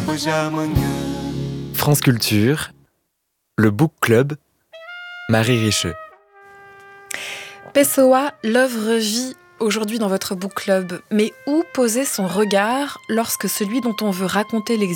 hoje amanhã. France Culture, le Book Club, Marie Richeux. Pessoa, l'œuvre vit aujourd'hui dans votre book club, mais où poser son regard lorsque celui dont on veut raconter l'existence